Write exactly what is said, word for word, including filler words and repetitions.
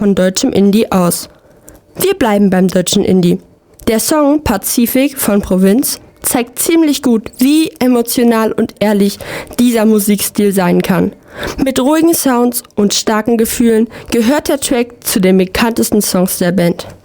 von deutschem Indie aus. Wir bleiben beim deutschen Indie. Der Song Pazifik von Provinz zeigt ziemlich gut, wie emotional und ehrlich dieser Musikstil sein kann. Mit ruhigen Sounds und starken Gefühlen gehört der Track zu den bekanntesten Songs der Band.